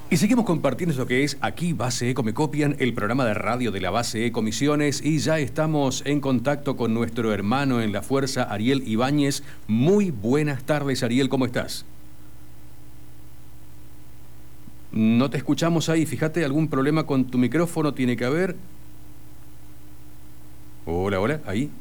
Y seguimos compartiendo eso que es Aquí Base Eco Me Copian, el programa de radio de la Base Eco Misiones, y ya estamos en contacto con nuestro hermano en la fuerza, Ariel Ibáñez. Muy buenas tardes, Ariel, ¿cómo estás? No te escuchamos ahí, fíjate, algún problema con tu micrófono tiene que haber. Hola, hola, ahí.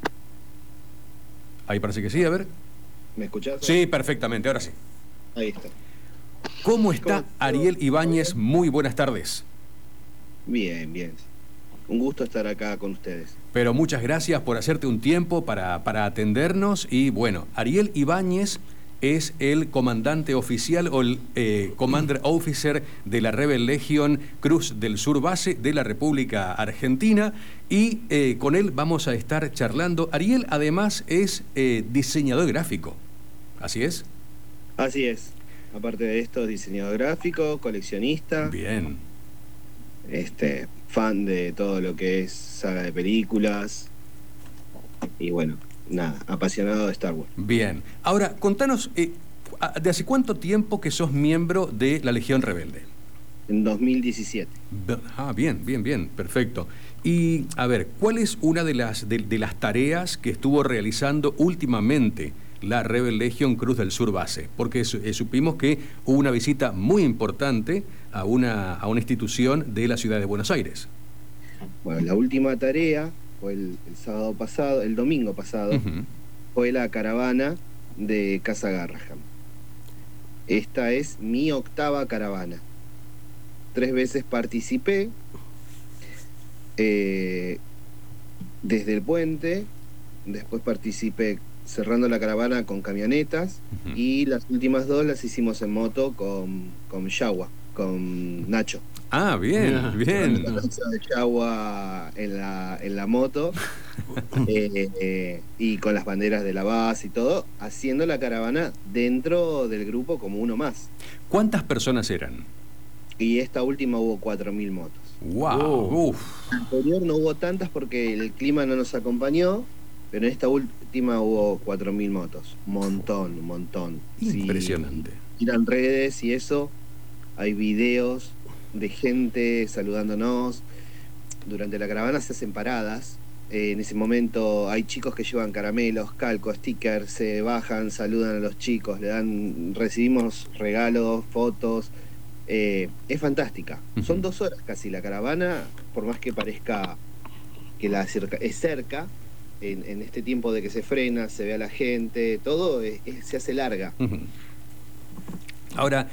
Ahí parece que sí, a ver. ¿Me escuchás? Sí, perfectamente, ahora sí. Ahí está. ¿Cómo está Ariel Ibáñez? Muy buenas tardes. Bien, bien. Un gusto estar acá con ustedes. Pero muchas gracias por hacerte un tiempo para atendernos. Y bueno, Ariel Ibáñez es el comandante oficial o el Commander Officer de la Rebel Legion Cruz del Sur Base de la República Argentina. Y con él vamos a estar charlando. Ariel además es diseñador gráfico. ¿Así es? Así es. Aparte de esto, diseñador gráfico, coleccionista. Bien. Fan de todo lo que es saga de películas. Y bueno, nada, apasionado de Star Wars. Bien. Ahora, contanos, ¿de hace cuánto tiempo que sos miembro de la Legión Rebelde? En 2017. Ah, bien, bien, bien, perfecto. Y, a ver, ¿cuál es una de las tareas que estuvo realizando últimamente la Rebel Legion Cruz del Sur Base? Porque supimos que hubo una visita muy importante a una institución de la ciudad de Buenos Aires. Bueno, la última tarea fue el sábado pasado, el domingo pasado, fue la caravana de Casa Garrahan. Esta es mi 8ª caravana. 3 veces participé desde el puente, después participé cerrando la caravana con camionetas y las últimas 2 las hicimos en moto con Yawa, con Nacho. Ah, bien, bien. La de Yawa en la moto y con las banderas de la base y todo, haciendo la caravana dentro del grupo como uno más. ¿Cuántas personas eran? Y esta última hubo 4.000 motos. ¡Wow! La anterior no hubo tantas porque el clima no nos acompañó, pero en esta última hubo 4.000 motos. Un montón. Impresionante. Si miran redes y eso, hay videos de gente saludándonos. Durante la caravana se hacen paradas. En ese momento hay chicos que llevan caramelos, calcos, stickers, se bajan, saludan a los chicos, recibimos regalos, fotos. Es fantástica. Son 2 horas casi la caravana, por más que parezca que es cerca, en este tiempo de que se frena, se ve a la gente, todo se hace larga. Ahora,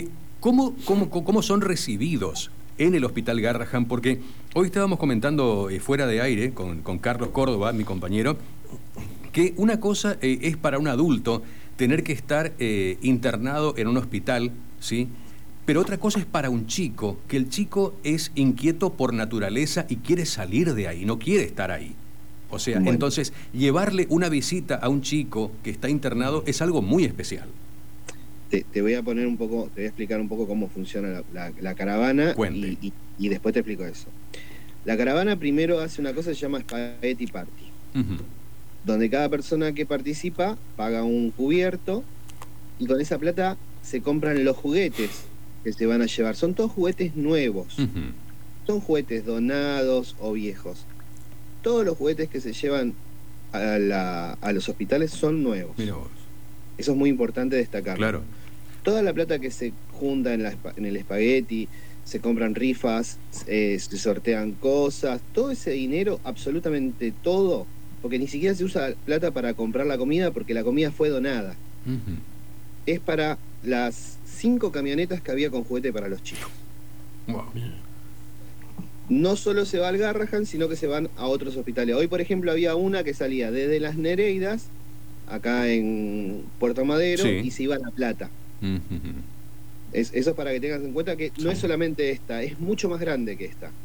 ¿cómo son recibidos en el Hospital Garrahan? Porque hoy estábamos comentando fuera de aire con Carlos Córdoba, mi compañero, que una cosa es para un adulto tener que estar internado en un hospital, ¿sí? Pero otra cosa es para un chico, que el chico es inquieto por naturaleza y quiere salir de ahí, no quiere estar ahí. O sea, bueno, entonces, llevarle una visita a un chico que está internado es algo muy especial. Te voy a explicar un poco cómo funciona la caravana y después te explico eso. La caravana primero hace una cosa que se llama Spaghetti Party, donde cada persona que participa paga un cubierto y con esa plata se compran los juguetes que se van a llevar. Son todos juguetes nuevos. Son juguetes donados o viejos. Todos los juguetes que se llevan a los hospitales son nuevos. Mirá vos. Eso es muy importante destacarlo. Claro. Toda la plata que se junta en el espagueti, se compran rifas, se sortean cosas, todo ese dinero, absolutamente todo, porque ni siquiera se usa plata para comprar la comida porque la comida fue donada. Es para las 5 camionetas que había con juguete para los chicos. Wow. No solo se va al Garrahan, sino que se van a otros hospitales. Hoy, por ejemplo, había una que salía desde Las Nereidas, acá en Puerto Madero, y se iba a La Plata. Eso es para que tengas en cuenta que no es solamente esta, es mucho más grande que esta.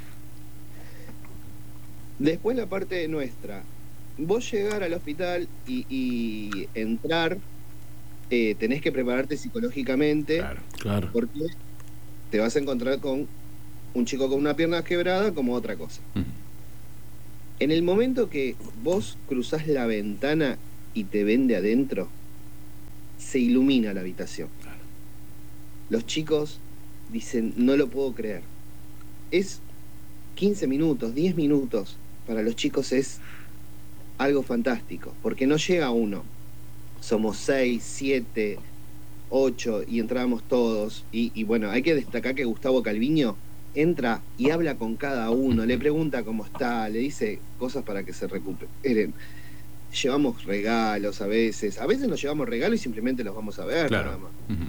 Después la parte nuestra. Vos llegar al hospital y entrar, tenés que prepararte psicológicamente. Claro. Porque te vas a encontrar con un chico con una pierna quebrada como otra cosa. En el momento que vos cruzás la ventana y te ven de adentro, se ilumina la habitación. Los chicos dicen, no lo puedo creer. Es 15 minutos, 10 minutos, para los chicos es algo fantástico, porque no llega uno. Somos 6, 7, 8 y entrábamos todos. Y bueno, hay que destacar que Gustavo Calviño entra y habla con cada uno, le pregunta cómo está, le dice cosas para que se recuperen. Llevamos regalos a veces nos llevamos regalos y simplemente los vamos a ver, claro. Nada más.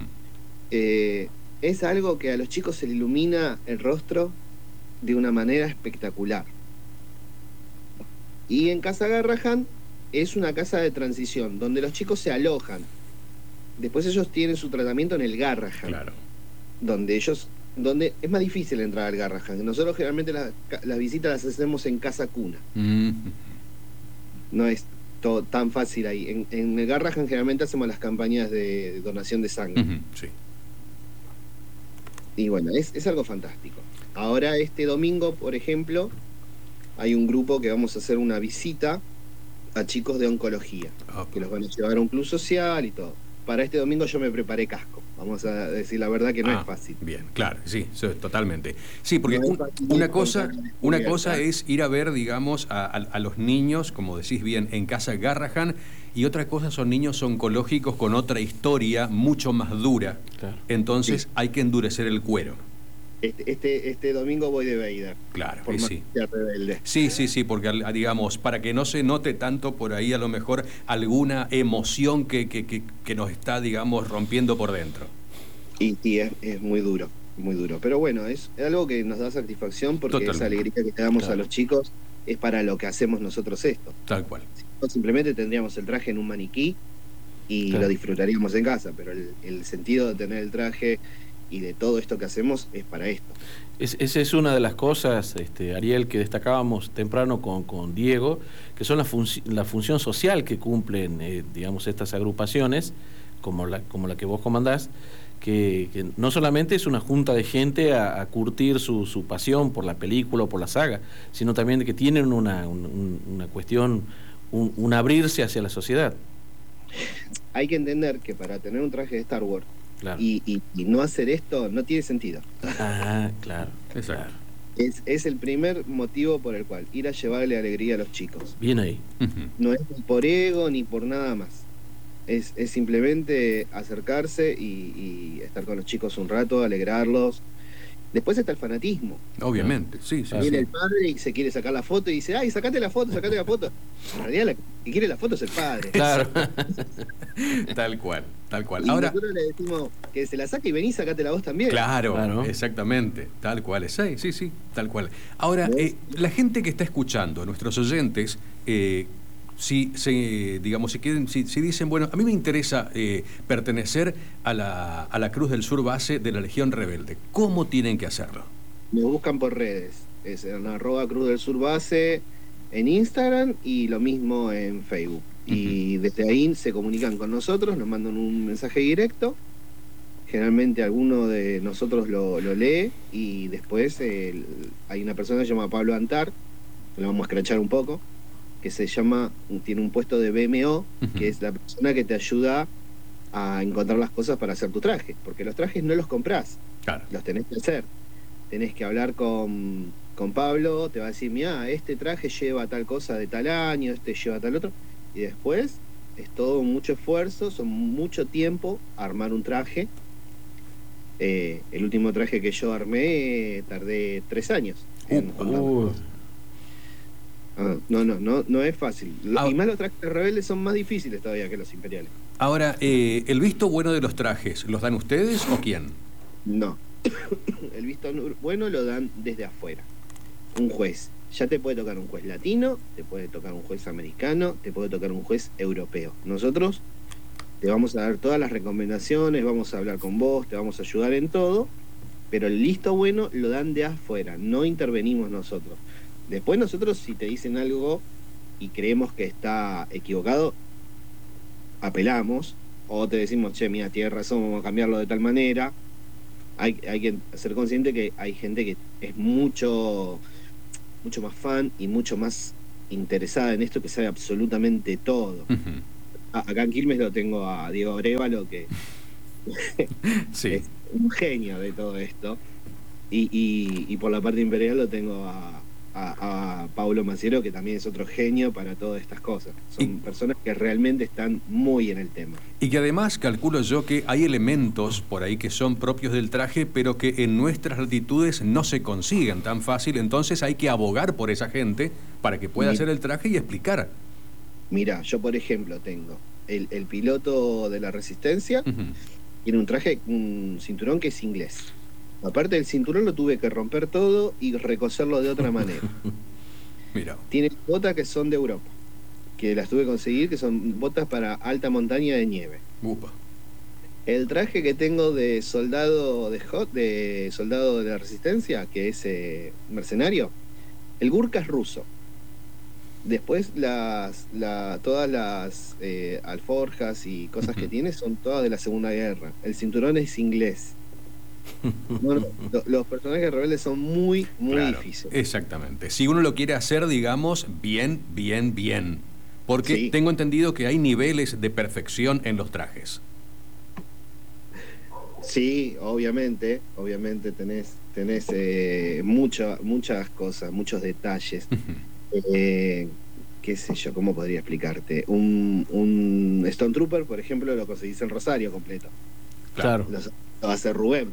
Es algo que a los chicos se le ilumina el rostro de una manera espectacular. Y en Casa Garrahan es una casa de transición, donde los chicos se alojan. Después ellos tienen su tratamiento en el Garrahan, claro. Donde es más difícil entrar al Garrahan. Nosotros generalmente las visitas las hacemos en Casa Cuna. No es todo tan fácil ahí. En el Garrahan generalmente hacemos las campañas de donación de sangre. Sí. Y bueno, es algo fantástico. Ahora este domingo, por ejemplo, hay un grupo que vamos a hacer una visita a chicos de oncología, que los van a llevar a un club social y todo. Para este domingo yo me preparé casco. Vamos a decir la verdad que no es fácil. Bien, claro, sí, totalmente. Sí, porque una cosa es ir a ver, digamos, a los niños, como decís bien, en Casa Garrahan, y otra cosa son niños oncológicos con otra historia mucho más dura. Claro. Entonces sí, hay que endurecer el cuero. Este domingo voy de Vader. Claro, por sí. Rebelde. Sí, porque digamos, para que no se note tanto por ahí a lo mejor alguna emoción que nos está, digamos, rompiendo por dentro. Y es muy duro, muy duro. Pero bueno, es algo que nos da satisfacción porque totalmente, esa alegría que le damos a los chicos es para lo que hacemos nosotros esto. Tal cual. Si no, simplemente tendríamos el traje en un maniquí y lo disfrutaríamos en casa, pero el sentido de tener el traje y de todo esto que hacemos es para esto. Esa es una de las cosas, Ariel, que destacábamos temprano con Diego, que son la función social que cumplen, digamos, estas agrupaciones, como la que vos comandás, que no solamente es una junta de gente a curtir su pasión por la película o por la saga, sino también que tienen una cuestión, un abrirse hacia la sociedad. Hay que entender que para tener un traje de Star Wars, claro, y no hacer esto no tiene sentido. Claro. Exacto. Es el primer motivo por el cual ir a llevarle alegría a los chicos. Bien ahí. No es ni por ego ni por nada más. Es simplemente acercarse y estar con los chicos un rato, alegrarlos. Después está el fanatismo. Obviamente, sí. Viene el padre y se quiere sacar la foto y dice, ¡ay, sacate la foto! En realidad, el que quiere la foto es el padre. Claro. Tal cual. Y ahora nosotros le decimos que se la saque y vení, sacate la voz también. Claro, exactamente. Tal cual. Sí, tal cual. Ahora, la gente que está escuchando, nuestros oyentes, si dicen, bueno, a mí me interesa pertenecer a la Cruz del Sur base de la Legión Rebelde, ¿cómo tienen que hacerlo? Me buscan por redes, es en @Cruz del Sur base en Instagram y lo mismo en Facebook. Y desde ahí se comunican con nosotros, nos mandan un mensaje directo. Generalmente alguno de nosotros lo lee y después hay una persona que se llama Pablo Antar, lo vamos a escrachar un poco, que tiene un puesto de BMO, que es la persona que te ayuda a encontrar las cosas para hacer tu traje, porque los trajes no los comprás, claro, los tenés que hacer. Tenés que hablar con Pablo, te va a decir, mira, este traje lleva tal cosa de tal año, este lleva tal otro, y después es todo mucho esfuerzo, son mucho tiempo armar un traje. El último traje que yo armé tardé 3 años. No es fácil. Y más los trajes rebeldes son más difíciles todavía que los imperiales. Ahora, ¿el visto bueno de los trajes los dan ustedes o quién? No. El visto bueno lo dan desde afuera. Un juez. Ya te puede tocar un juez latino, te puede tocar un juez americano, te puede tocar un juez europeo. Nosotros te vamos a dar todas las recomendaciones, vamos a hablar con vos, te vamos a ayudar en todo, pero el visto bueno lo dan de afuera, no intervenimos nosotros. Después nosotros, si te dicen algo y creemos que está equivocado, apelamos, o te decimos, che, mira, tienes razón, vamos a cambiarlo de tal manera. Hay que ser consciente que hay gente que es mucho más fan y mucho más interesada en esto, que sabe absolutamente todo. Acá en Quilmes lo tengo a Diego Arévalo, que sí. un genio de todo esto. Y por la parte imperial lo tengo a Paulo Maciero, que también es otro genio para todas estas cosas. Son personas que realmente están muy en el tema. Y que además calculo yo que hay elementos por ahí que son propios del traje, pero que en nuestras latitudes no se consiguen tan fácil, entonces hay que abogar por esa gente para que pueda hacer el traje y explicar. Mira, yo por ejemplo tengo el piloto de la Resistencia, tiene un traje, un cinturón que es inglés. Aparte del cinturón lo tuve que romper todo y recoserlo de otra manera. Mira. Tiene botas que son de Europa, que las tuve que conseguir, que son botas para alta montaña de nieve. Upa. El traje que tengo de soldado de soldado de la Resistencia, que es mercenario, el Gurkha es ruso. Después todas las alforjas y cosas que tiene son todas de la Segunda Guerra. El cinturón es inglés. Bueno, los personajes rebeldes son muy difíciles. Exactamente. Si uno lo quiere hacer, digamos, bien. Porque sí, tengo entendido que hay niveles de perfección en los trajes. Sí, obviamente tenés muchas cosas, muchos detalles. Qué sé yo, ¿cómo podría explicarte? Un Stone Trooper, por ejemplo, lo conseguís en Rosario completo. Claro. Lo va a hacer Rubén.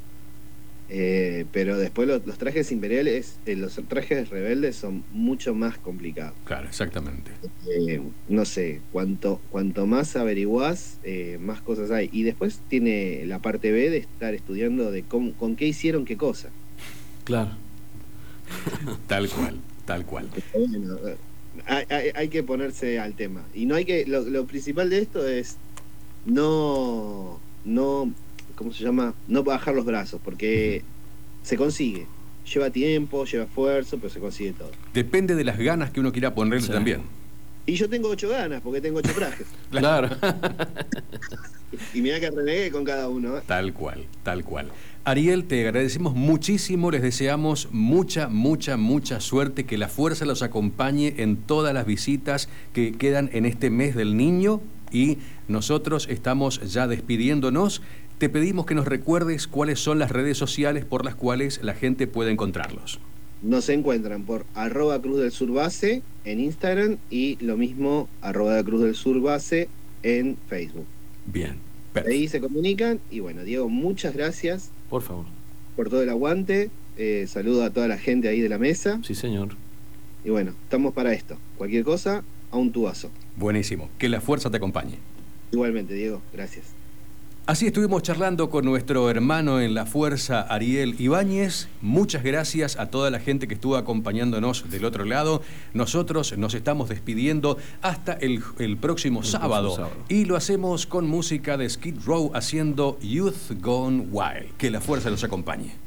Pero después los trajes imperiales, los trajes rebeldes son mucho más complicados. Claro, exactamente. No sé, cuanto más averiguás, más cosas hay. Y después tiene la parte B de estar estudiando de con qué hicieron qué cosa. Claro. Tal cual. Bueno, hay que ponerse al tema. Y no hay que. Lo principal de esto es no ¿cómo se llama? No bajar los brazos, porque se consigue. Lleva tiempo, lleva esfuerzo, pero se consigue todo. Depende de las ganas que uno quiera ponerle también. Y yo tengo 8 ganas, porque tengo 8 trajes. Claro. Y mirá que renegué con cada uno. Tal cual. Ariel, te agradecemos muchísimo, les deseamos mucha suerte, que la fuerza los acompañe en todas las visitas que quedan en este mes del niño, y nosotros estamos ya despidiéndonos. Te pedimos que nos recuerdes cuáles son las redes sociales por las cuales la gente puede encontrarlos. Nos encuentran por @CruzDelSurBase en Instagram y lo mismo @CruzDelSurBase en Facebook. Bien, perfecto. Ahí se comunican y bueno, Diego, muchas gracias. Por favor. Por todo el aguante. Saludo a toda la gente ahí de la mesa. Sí, señor. Y bueno, estamos para esto. Cualquier cosa, a un tubazo. Buenísimo. Que la fuerza te acompañe. Igualmente, Diego. Gracias. Así estuvimos charlando con nuestro hermano en la fuerza, Ariel Ibáñez. Muchas gracias a toda la gente que estuvo acompañándonos del otro lado. Nosotros nos estamos despidiendo hasta el próximo sábado. Y lo hacemos con música de Skid Row haciendo Youth Gone Wild. Que la fuerza los acompañe.